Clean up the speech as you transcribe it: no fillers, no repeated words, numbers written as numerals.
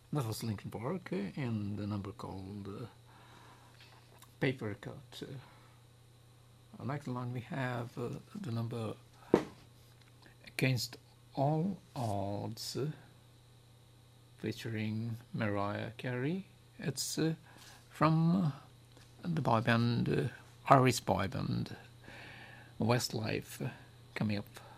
That was Linkin Park and the number called Paper Cut. Next line we have the number Against All Odds featuring Mariah Carey. It's from the boy band, Irish boy band Westlife, coming up